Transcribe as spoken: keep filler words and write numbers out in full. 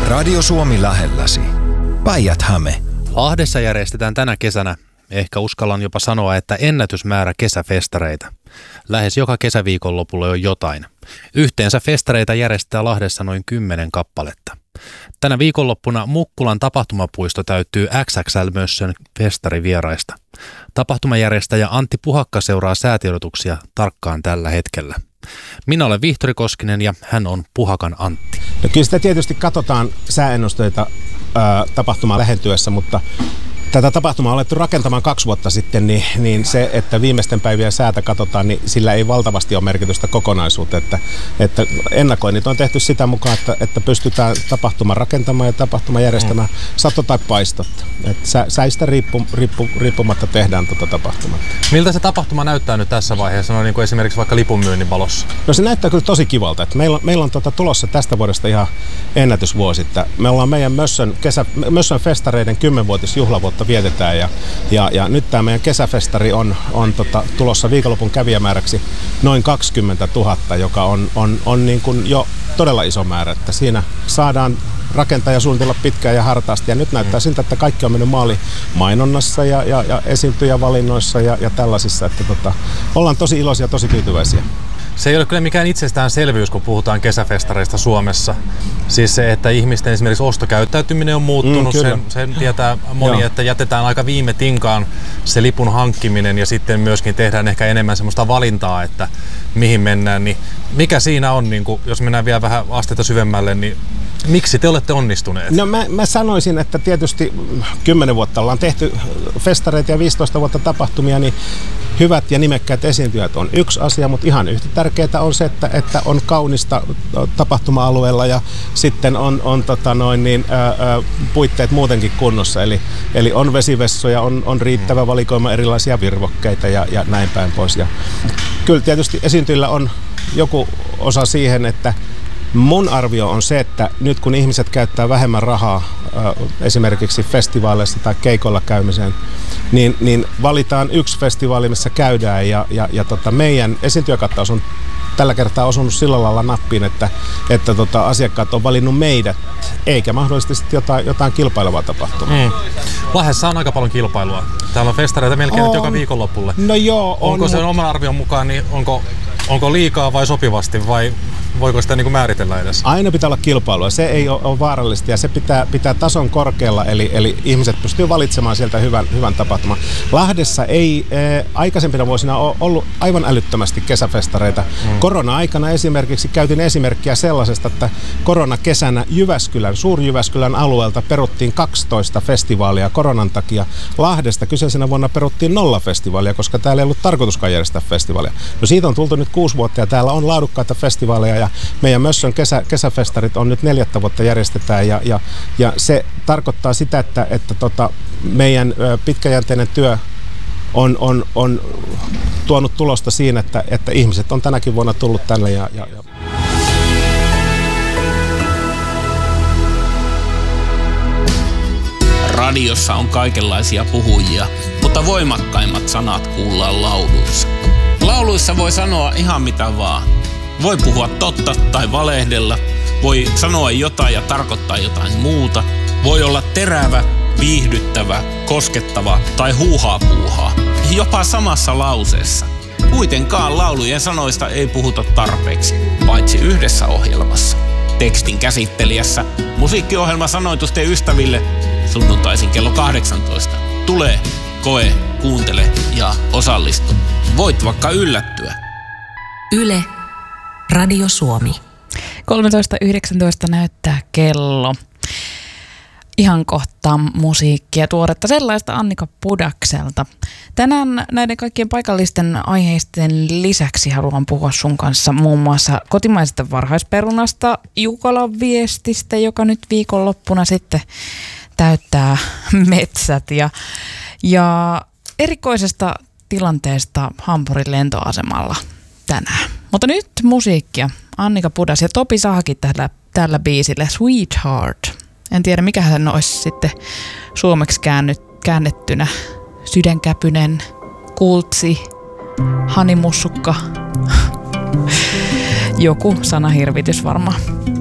Radio Suomi lähelläsi. Päijät-Häme. Lahdessa järjestetään tänä kesänä, ehkä uskallan jopa sanoa, että ennätysmäärä kesäfestareita. Lähes joka kesäviikonlopulle on jotain. Yhteensä festareita järjestetään Lahdessa noin kymmenen kappaletta. Tänä viikonloppuna Mukkulan tapahtumapuisto täyttyy X X L-mössön festarivieraista. Tapahtumajärjestäjä Antti Puhakka seuraa säätiedotuksia tarkkaan tällä hetkellä. Minä olen Vihtori Koskinen ja hän on Puhakan Antti. No kyllä sitä tietysti katsotaan sääennusteita ää, tapahtumaa lähentyessä, mutta tätä tapahtumaa on alettu rakentamaan kaksi vuotta sitten, niin, niin se, että viimeisten päivien säätä katsotaan, niin sillä ei valtavasti ole merkitystä kokonaisuutta. Että, että ennakoinnit on tehty sitä mukaan, että, että pystytään tapahtuma rakentamaan ja tapahtuma järjestämään mm. sato tai paistot. Että sä, säistä riippu, riippu, riippumatta tehdään tuota tapahtumaa. Miltä se tapahtuma näyttää nyt tässä vaiheessa, no niin kuin esimerkiksi vaikka lipunmyynnin valossa? No se näyttää kyllä tosi kivalta. Että meillä, meillä on tuota tulossa tästä vuodesta ihan ennätysvuosi. Me ollaan meidän Mössön, kesä, Mössön festareiden kymmenvuotisjuhlavuotta vietetään ja, ja, ja nyt tämä meidän kesäfestari on, on tota, tulossa viikonlopun kävijämääräksi noin kaksikymmentätuhatta, joka on, on, on niin kuin jo todella iso määrä, että siinä saadaan rakentaa ja suunnitella pitkään ja hartaasti ja nyt näyttää siltä, että kaikki on mennyt maaliin mainonnassa ja, ja, ja esiintyjävalinnoissa ja, ja tällaisissa, että tota, ollaan tosi iloisia ja tosi tyytyväisiä. Se ei ole kyllä mikään itsestäänselvyys, kun puhutaan kesäfestareista Suomessa. Siis se, että ihmisten esimerkiksi ostokäyttäytyminen on muuttunut, mm, sen, sen tietää moni, että jätetään aika viime tinkaan se lipun hankkiminen ja sitten myöskin tehdään ehkä enemmän semmoista valintaa, että mihin mennään. Niin mikä siinä on, niin kun, jos mennään vielä vähän astetta syvemmälle, niin miksi te olette onnistuneet? No mä, mä sanoisin, että tietysti kymmenen vuotta ollaan tehty festareita ja viisitoista vuotta tapahtumia, niin hyvät ja nimekkäät esiintyjät on yksi asia, mutta ihan yhtä tärkeää on se, että, että on kaunista tapahtuma-alueella ja sitten on, on tota noin niin, ää, ää, puitteet muutenkin kunnossa. Eli, eli on vesivessoja, on, on riittävä valikoima erilaisia virvokkeita ja, ja näin päin pois. Ja kyllä tietysti esiintyjillä on joku osa siihen, että mun arvio on se, että nyt kun ihmiset käyttää vähemmän rahaa äh, esimerkiksi festivaaleissa tai keikolla käymiseen, niin, niin valitaan yksi festivaali, missä käydään ja, ja, ja tota, meidän esiintyjäkattaus on tällä kertaa osunut sillä lailla nappiin, että, että tota, asiakkaat on valinnut meidät, eikä mahdollisesti jotain, jotain kilpailevaa tapahtumaa. Mm. Lahdessa on aika paljon kilpailua. Täällä on festareita melkein nyt joka viikonlopulle. No joo, on. Onko se oman arvion mukaan, niin onko, onko liikaa vai sopivasti vai voiko sitä niin kuin määritellä edes? Aina pitää olla kilpailua. Se ei ole, ole vaarallista ja se pitää, pitää tason korkealla, eli, eli ihmiset pystyy valitsemaan sieltä hyvän, hyvän tapahtuman. Lahdessa ei eh, aikaisempina vuosina ole ollut aivan älyttömästi kesäfestareita. Mm. Korona-aikana esimerkiksi käytin esimerkkiä sellaisesta, että koronakesänä Jyväskylän, Suur-Jyväskylän alueelta peruttiin kaksitoista festivaalia koronan takia. Lahdesta kyseisenä vuonna peruttiin nolla festivaalia, koska täällä ei ollut tarkoituskaan järjestää festivaalia. No siitä on tultu nyt kuusi vuotta ja täällä on laadukkaita festivaaleja ja meidän Mössön kesä, kesäfestarit on nyt neljättä vuotta järjestetään ja, ja, ja se tarkoittaa sitä, että, että tota, meidän ö, pitkäjänteinen työ on, on, on tuonut tulosta siinä, että, että ihmiset on tänäkin vuonna tullut tänne. Ja, ja, ja. Radiossa on kaikenlaisia puhujia, mutta voimakkaimmat sanat kuullaan lauluissa. Lauluissa voi sanoa ihan mitä vaan. Voi puhua totta tai valehdella, voi sanoa jotain ja tarkoittaa jotain muuta. Voi olla terävä, viihdyttävä, koskettava tai huuhaa puuhaa. Jopa samassa lauseessa. Kuitenkaan laulujen sanoista ei puhuta tarpeeksi, paitsi yhdessä ohjelmassa. Tekstin käsittelijässä musiikkiohjelma Sanoitusten ystäville sunnuntaisin kello kahdeksantoista. Tule, koe, kuuntele ja osallistu. Voit vaikka yllättyä. Yle. Radio Suomi. kolmetoista yhdeksäntoista näyttää kello. Ihan kohta musiikkia, tuoretta sellaista Annika Pudakselta. Tänään näiden kaikkien paikallisten aiheisten lisäksi haluan puhua sun kanssa muun muassa kotimaisesta varhaisperunasta, Jukolan viestistä, joka nyt viikonloppuna sitten täyttää metsät ja, ja erikoisesta tilanteesta Hampurin lentoasemalla tänään. Mutta nyt musiikkia. Annika Pudas ja Topi Sahakin tällä, tällä biisillä Sweetheart. En tiedä mikä hän olisi sitten suomeksi käännyt, käännettynä. Sydänkäpynen, kultsi, hanimussukka. Joku sanahirvitys varmaan.